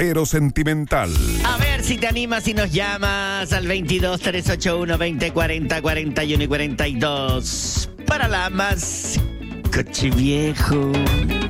Ero Sentimental. A ver si te animas y nos llamas al 22 381 20 40 41 y 42 para la más coche viejo.